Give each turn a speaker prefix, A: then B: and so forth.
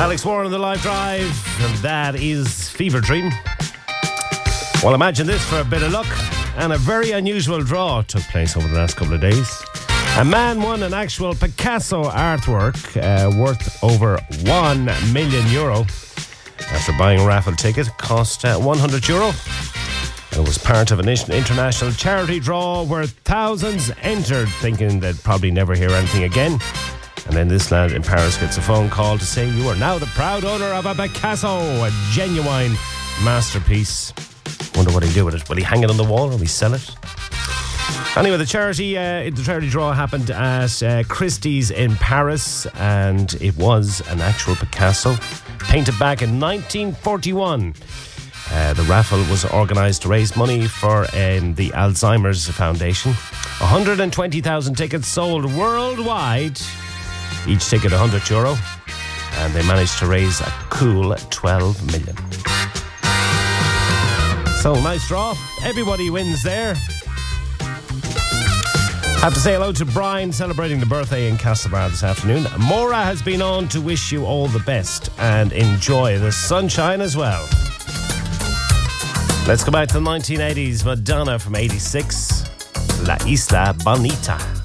A: Alex Warren on the live drive, and that is Fever Dream. Well, imagine this for a bit of luck, and a very unusual draw took place over the last couple of days. A man won an actual Picasso artwork worth over €1 million after buying a raffle ticket. It cost €100. It was part of an international charity draw where thousands entered, thinking they'd probably never hear anything again. And then this lad in Paris gets a phone call to say, you are now the proud owner of a Picasso, a genuine masterpiece. Wonder what he'll do with it. Will he hang it on the wall or will he sell it? Anyway, the charity draw happened at Christie's in Paris, and it was an actual Picasso painted back in 1941. The raffle was organised to raise money for the Alzheimer's Foundation. 120,000 tickets sold worldwide, each ticket €100, and they managed to raise a cool 12 million. So, nice draw. Everybody wins there. Have to say hello to Brian, celebrating the birthday in Castlebar this afternoon. Maura has been on to wish you all the best and enjoy the sunshine as well. Let's go back to the 1980s. Madonna from 86. La Isla Bonita.